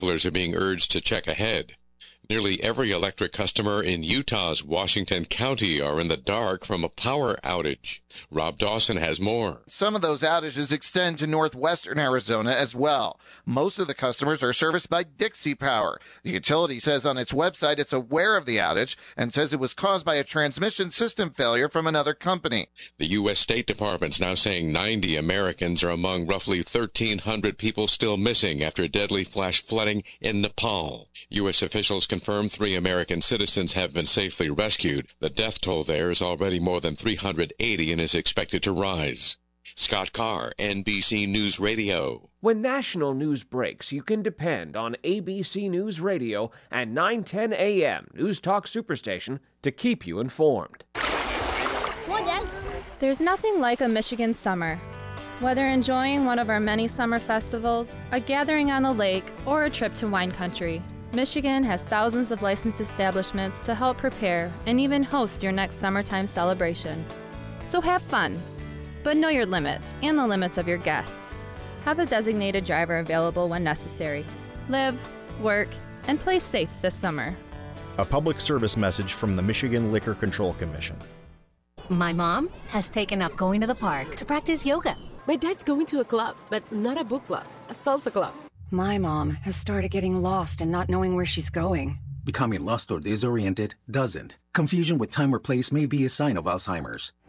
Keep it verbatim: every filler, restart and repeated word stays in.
Travelers are being urged to check ahead. Nearly every electric customer in Utah's Washington County are in the dark from a power outage. Rob Dawson has more. Some of those outages extend to northwestern Arizona as well. Most of the customers are serviced by Dixie Power. The utility says on its website it's aware of the outage and says it was caused by a transmission system failure from another company. The U S State Department's now saying ninety Americans are among roughly thirteen hundred people still missing after deadly flash flooding in Nepal. U S officials confirm three American citizens have been safely rescued. The death toll there is already more than three hundred eighty and is expected to rise. Scott Carr, N B C News Radio. When national news breaks, you can depend on A B C News Radio and nine ten A M News Talk Superstation to keep you informed. Come on, Dad. There's nothing like a Michigan summer. Whether enjoying one of our many summer festivals, a gathering on the lake, or a trip to wine country, Michigan has thousands of licensed establishments to help prepare and even host your next summertime celebration. So have fun, but know your limits and the limits of your guests. Have a designated driver available when necessary. Live, work, and play safe this summer. A public service message from the Michigan Liquor Control Commission. My mom has taken up going to the park to practice yoga. My dad's going to a club, but not a book club, a salsa club. My mom has started getting lost and not knowing where she's going. Becoming lost or disoriented doesn't. Confusion with time or place may be a sign of Alzheimer's.